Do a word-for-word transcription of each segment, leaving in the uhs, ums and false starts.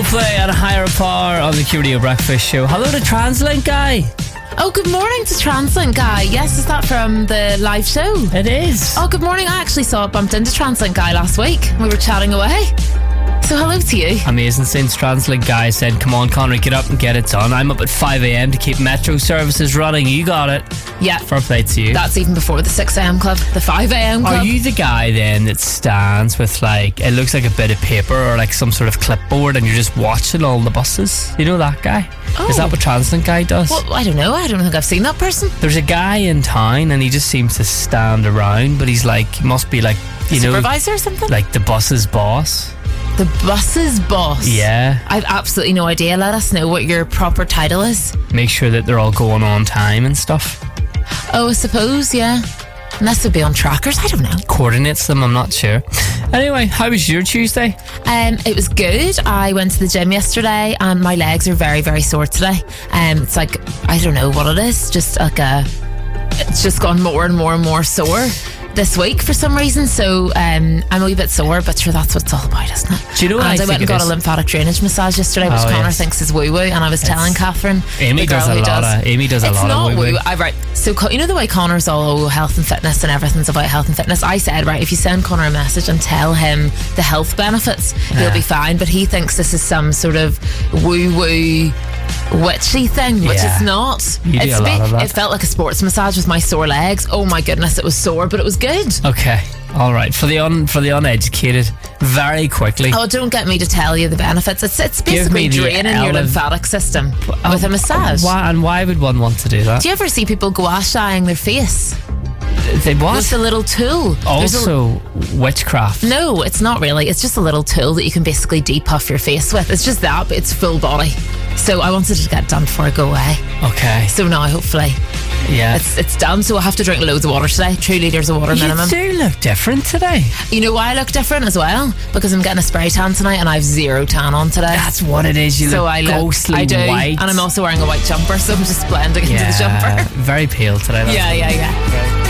Coldplay and a higher power on the Q Radio Breakfast Show. Hello to Translink Guy. Oh, good morning to Translink Guy. Yes, is that from the live show? It is. Oh, good morning. I actually saw it bumped into Translink Guy last week. We were chatting away. So hello to you. Amazing. Since Translink Guy said, come on, Connor, get up and get it done. I'm up at five a.m. to keep metro services running. You got it. Yeah. Fair play to you. That's even before the six a.m. club, the five a.m. club. Are you the guy then that stands with like, it looks like a bit of paper or like some sort of clipboard and you're just watching all the buses? You know that guy? Oh. Is that what Translink Guy does? Well, I don't know. I don't think I've seen that person. There's a guy in town and he just seems to stand around, but he's like, he must be like, you know, supervisor or something? like the bus's boss. The bus's boss? Yeah. I've absolutely no idea. Let us know what your proper title is. Make sure that they're all going on time and stuff. Oh, I suppose, yeah. Unless they'd be on trackers, I don't know. Coordinates them, I'm not sure. Anyway, how was your Tuesday? Um, it was good. I went to the gym yesterday and my legs are very, very sore today. Um, it's like, I don't know what it is. Just like a, it's just gone more and more and more sore this week for some reason. So um, I'm a wee bit sore, but sure, that's what it's all about, isn't it? Do you know what and I, I think went and it got is? a lymphatic drainage massage yesterday, which Oh, Connor yes. thinks is woo woo, and I was It's- telling Catherine, Amy the girl does a who lot does, of- Amy does a it's lot of not woo-woo. woo. I right. So co- you know the way Connor's all oh, health and fitness and everything's about health and fitness. I said, right, if you send Connor a message and tell him the health benefits, Yeah. he'll be fine. But he thinks this is some sort of woo woo witchy thing, which Yeah. it's not. You do It's a lot be- of that. It felt like a sports massage with my sore legs. Oh my goodness, it was sore, but it was good. Okay, all right. For the un, for the uneducated, very quickly. Oh, don't get me to tell you the benefits. It's it's Give me basically the draining your ele- lymphatic system with a massage. Why, and why would one want to do that? Do you ever see people gua shying their face They what? with a little tool? There's a- Also, witchcraft. no, it's not really. It's just a little tool that you can basically depuff your face with. It's just that, but it's full body. So I wanted to get done before I go away. Okay. So now, hopefully, Yeah. it's it's done. So I have to drink loads of water today. Two litres of water you minimum. do look different today. You know why I look different as well? Because I'm getting a spray tan tonight and I have zero tan on today. That's what it is. You so look I look, ghostly I do, white. and I'm also wearing a white jumper, so I'm just blending into the jumper. Very pale today. That's Yeah, yeah, yeah.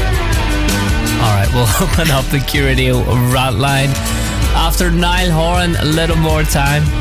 All right, we'll open up the Q Radio rant line after Niall Horan. A little more time.